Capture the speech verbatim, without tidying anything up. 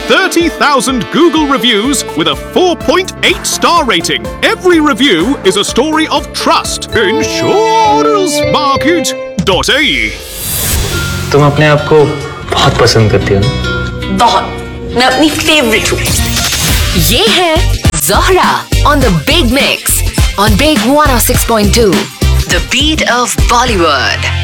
thirty thousand Google reviews with a four point eight star rating. Every review is a story of trust. Insurance Market dot A E. तुम अपने आप को बहुत पसंद करती हो ना? बहुत। मैं अपनी फेवरेट हूँ। ये है Zohra on the Big Mix on Big one oh six point two. The beat of Bollywood.